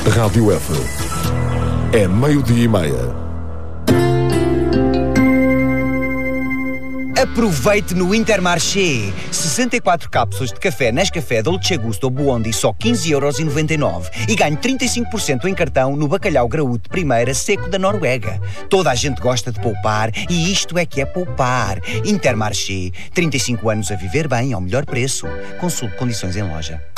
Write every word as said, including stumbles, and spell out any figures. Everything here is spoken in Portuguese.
Rádio F. É meio-dia e meia. Aproveite no Intermarché. sessenta e quatro cápsulas de café Nescafé Dolce Gusto Buondi só quinze euros e noventa e nove e ganhe trinta e cinco por cento em cartão no bacalhau graúdo de primeira seco da Noruega. Toda a gente gosta de poupar e isto é que é poupar. Intermarché. trinta e cinco anos a viver bem ao melhor preço. Consulte condições em loja.